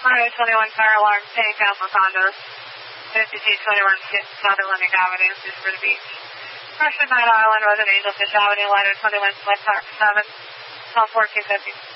Highway 21 fire alarm, take Alpha Condor, 5221 South Atlantic Avenue, Bisbee Beach. Russian Night Island, Resident Angel Fish Avenue, Liner 21, Select Park 7, call 4250.